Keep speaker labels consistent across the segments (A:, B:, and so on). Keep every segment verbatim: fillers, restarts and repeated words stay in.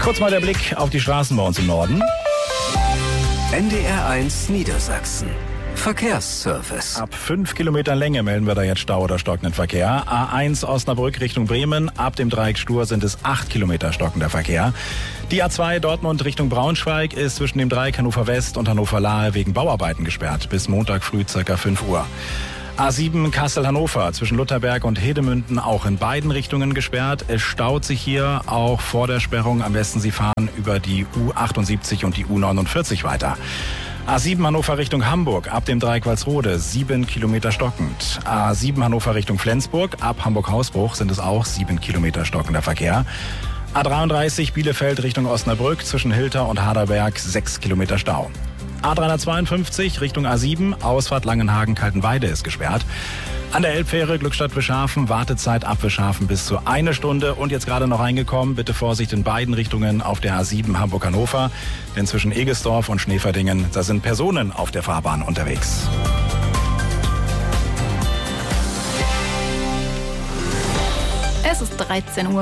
A: Kurz mal der Blick auf die Straßen bei uns im Norden.
B: N D R eins Niedersachsen. Verkehrsservice.
A: Ab fünf Kilometern Länge melden wir da jetzt Stau oder stockenden Verkehr. A eins Osnabrück Richtung Bremen. Ab dem Dreieck Stur sind es acht Kilometer stockender Verkehr. Die A zwei Dortmund Richtung Braunschweig ist zwischen dem Dreieck Hannover West und Hannover Lahe wegen Bauarbeiten gesperrt. Bis Montag früh ca. fünf Uhr. A sieben Kassel-Hannover zwischen Lutherberg und Hedemünden auch in beiden Richtungen gesperrt. Es staut sich hier auch vor der Sperrung. Am besten Sie fahren über die U achtundsiebzig und die U neunundvierzig weiter. A sieben Hannover Richtung Hamburg, ab dem Dreieck Walsrode, sieben Kilometer stockend. A sieben Hannover Richtung Flensburg, ab Hamburg-Hausbruch sind es auch sieben Kilometer stockender Verkehr. A dreiunddreißig Bielefeld Richtung Osnabrück, zwischen Hilter und Harderberg, sechs Kilometer Stau. A dreihundertzweiundfünfzig Richtung A sieben, Ausfahrt Langenhagen-Kaltenweide ist gesperrt. An der Elbfähre Glückstadt-Wischhafen, Wartezeit ab Wischhafen bis zu eine Stunde. Und jetzt gerade noch reingekommen, bitte Vorsicht in beiden Richtungen auf der A sieben Hamburg-Hannover. Denn zwischen Egesdorf und Schneeverdingen, da sind Personen auf der Fahrbahn unterwegs.
C: Es ist dreizehn Uhr.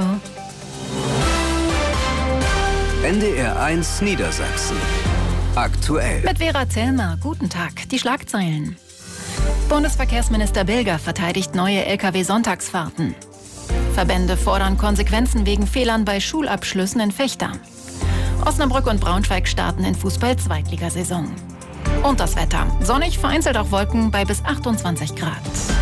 B: N D R eins Niedersachsen. Aktuell.
C: Mit Vera Zellmer. Guten Tag. Die Schlagzeilen. Bundesverkehrsminister Bilger verteidigt neue L K W-Sonntagsfahrten. Verbände fordern Konsequenzen wegen Fehlern bei Schulabschlüssen in Vechta. Osnabrück und Braunschweig starten in Fußball-Zweitligasaison. Und das Wetter. Sonnig, vereinzelt auch Wolken bei bis achtundzwanzig Grad.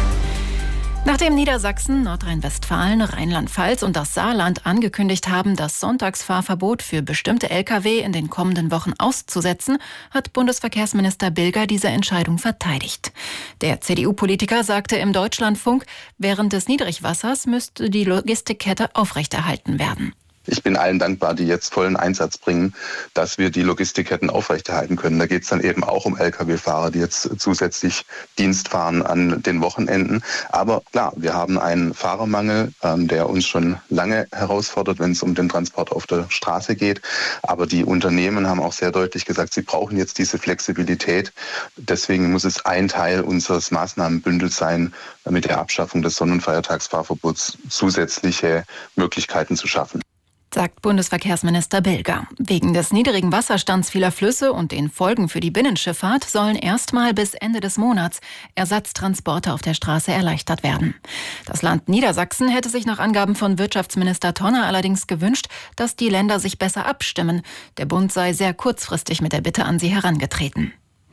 C: Nachdem Niedersachsen, Nordrhein-Westfalen, Rheinland-Pfalz und das Saarland angekündigt haben, das Sonntagsfahrverbot für bestimmte L K W in den kommenden Wochen auszusetzen, hat Bundesverkehrsminister Bilger diese Entscheidung verteidigt. Der C D U-Politiker sagte im Deutschlandfunk, während des Niedrigwassers müsste die Logistikkette aufrechterhalten werden.
D: Ich bin allen dankbar, die jetzt vollen Einsatz bringen, dass wir die Logistikketten aufrechterhalten können. Da geht es dann eben auch um L K W-Fahrer, die jetzt zusätzlich Dienst fahren an den Wochenenden. Aber klar, wir haben einen Fahrermangel, ähm, der uns schon lange herausfordert, wenn es um den Transport auf der Straße geht. Aber die Unternehmen haben auch sehr deutlich gesagt, sie brauchen jetzt diese Flexibilität. Deswegen muss es ein Teil unseres Maßnahmenbündels sein, mit der Abschaffung des Sonn- und Feiertagsfahrverbots zusätzliche Möglichkeiten zu schaffen.
C: Sagt Bundesverkehrsminister Bilger. Wegen des niedrigen Wasserstands vieler Flüsse und den Folgen für die Binnenschifffahrt sollen erstmal bis Ende des Monats Ersatztransporte auf der Straße erleichtert werden. Das Land Niedersachsen hätte sich nach Angaben von Wirtschaftsminister Tonner allerdings gewünscht, dass die Länder sich besser abstimmen. Der Bund sei sehr kurzfristig mit der Bitte an sie herangetreten.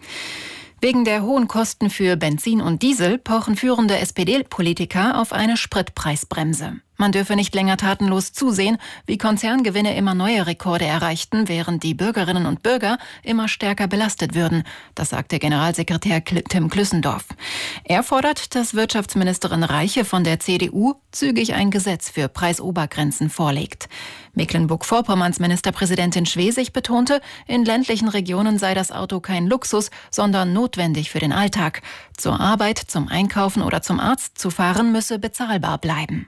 C: Wegen der hohen Kosten für Benzin und Diesel pochen führende S P D-Politiker auf eine Spritpreisbremse. Man dürfe nicht länger tatenlos zusehen, wie Konzerngewinne immer neue Rekorde erreichten, während die Bürgerinnen und Bürger immer stärker belastet würden. Das sagte Generalsekretär Tim Klüssendorf. Er fordert, dass Wirtschaftsministerin Reiche von der C D U zügig ein Gesetz für Preisobergrenzen vorlegt. Mecklenburg-Vorpommerns Ministerpräsidentin Schwesig betonte, in ländlichen Regionen sei das Auto kein Luxus, sondern notwendig für den Alltag. Zur Arbeit, zum Einkaufen oder zum Arzt zu fahren müsse bezahlbar bleiben.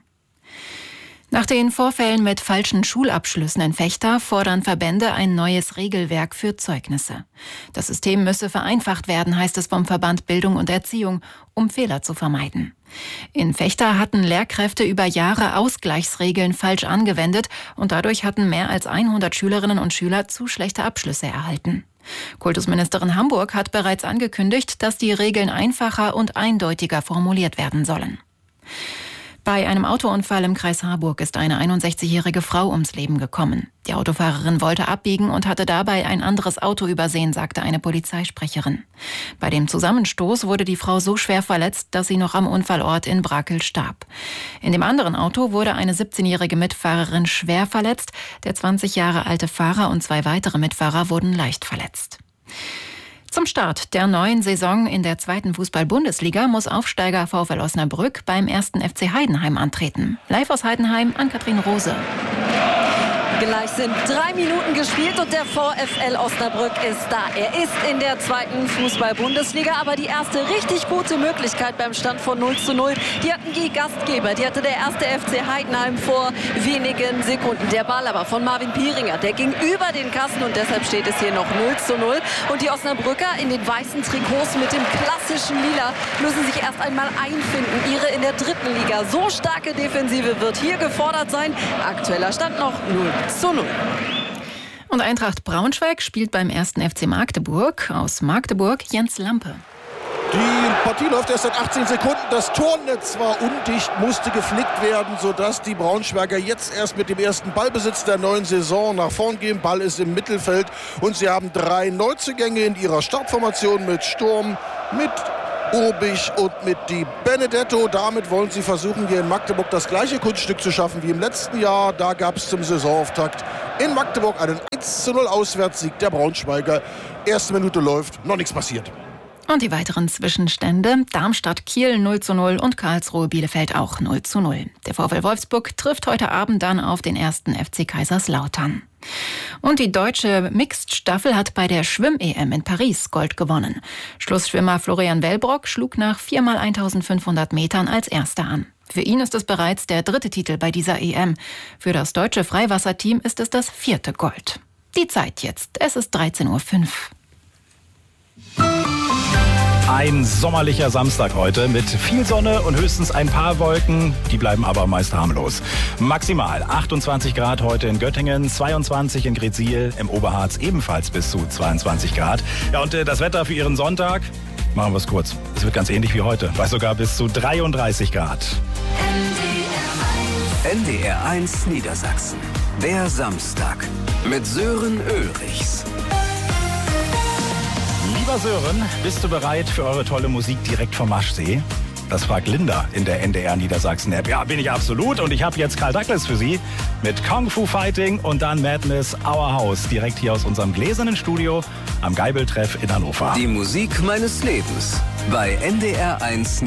C: Nach den Vorfällen mit falschen Schulabschlüssen in Vechta fordern Verbände ein neues Regelwerk für Zeugnisse. Das System müsse vereinfacht werden, heißt es vom Verband Bildung und Erziehung, um Fehler zu vermeiden. In Vechta hatten Lehrkräfte über Jahre Ausgleichsregeln falsch angewendet und dadurch hatten mehr als hundert Schülerinnen und Schüler zu schlechte Abschlüsse erhalten. Kultusministerin Hamburg hat bereits angekündigt, dass die Regeln einfacher und eindeutiger formuliert werden sollen. Bei einem Autounfall im Kreis Harburg ist eine einundsechzigjährige Frau ums Leben gekommen. Die Autofahrerin wollte abbiegen und hatte dabei ein anderes Auto übersehen, sagte eine Polizeisprecherin. Bei dem Zusammenstoß wurde die Frau so schwer verletzt, dass sie noch am Unfallort in Brakel starb. In dem anderen Auto wurde eine siebzehnjährige Mitfahrerin schwer verletzt. Der zwanzig Jahre alte Fahrer und zwei weitere Mitfahrer wurden leicht verletzt. Zum Start der neuen Saison in der zweiten Fußball-Bundesliga muss Aufsteiger VfL Osnabrück beim ersten F C Heidenheim antreten. Live aus Heidenheim, Ann-Kathrin Rose.
E: Gleich sind drei Minuten gespielt und der VfL Osnabrück ist da. Er ist in der zweiten Fußball-Bundesliga, aber die erste richtig gute Möglichkeit beim Stand von null zu null, die hatten die Gastgeber. Die hatte der erste F C Heidenheim vor wenigen Sekunden. Der Ball aber von Marvin Pieringer, der ging über den Kasten und deshalb steht es hier noch null zu null. Und die Osnabrücker in den weißen Trikots mit dem klassischen Lila müssen sich erst einmal einfinden. Ihre in der dritten Liga so starke Defensive wird hier gefordert sein. Aktueller Stand noch null zu null.
C: Und Eintracht Braunschweig spielt beim ersten F C Magdeburg. Aus Magdeburg Jens Lampe.
F: Die Partie läuft erst seit achtzehn Sekunden. Das Tornetz war undicht, musste geflickt werden, sodass die Braunschweiger jetzt erst mit dem ersten Ballbesitz der neuen Saison nach vorn gehen. Ball ist im Mittelfeld und sie haben drei Neuzugänge in ihrer Startformation mit Sturm, mit Urbich und mit Di Benedetto. Damit wollen sie versuchen, hier in Magdeburg das gleiche Kunststück zu schaffen wie im letzten Jahr. Da gab es zum Saisonauftakt in Magdeburg einen eins zu null Auswärtssieg der Braunschweiger. Erste Minute läuft, noch nichts passiert.
C: Und die weiteren Zwischenstände: Darmstadt-Kiel null zu null und Karlsruhe-Bielefeld auch null zu null. Der VfL Wolfsburg trifft heute Abend dann auf den ersten F C Kaiserslautern. Und die deutsche Mixed-Staffel hat bei der Schwimm-E M in Paris Gold gewonnen. Schlussschwimmer Florian Wellbrock schlug nach vier mal eintausendfünfhundert Metern als Erster an. Für ihn ist es bereits der dritte Titel bei dieser E M. Für das deutsche Freiwasserteam ist es das vierte Gold. Die Zeit jetzt. Es ist dreizehn Uhr fünf.
A: Ein sommerlicher Samstag heute mit viel Sonne und höchstens ein paar Wolken. Die bleiben aber meist harmlos. Maximal achtundzwanzig Grad heute in Göttingen, zweiundzwanzig in Greetsiel, im Oberharz ebenfalls bis zu zweiundzwanzig Grad. Ja, und äh, das Wetter für Ihren Sonntag, machen wir es kurz. Es wird ganz ähnlich wie heute, bei sogar bis zu dreiunddreißig Grad.
B: N D R eins Niedersachsen. Der Samstag mit Sören Ulrichs.
A: Lieber Sören, bist du bereit für eure tolle Musik direkt vom Maschsee? Das fragt Linda in der N D R Niedersachsen-App. Ja, bin ich absolut. Und ich habe jetzt Karl Douglas für Sie mit Kung Fu Fighting und dann Madness Our House. Direkt hier aus unserem gläsernen Studio am Geibeltreff in Hannover.
B: Die Musik meines Lebens bei N D R eins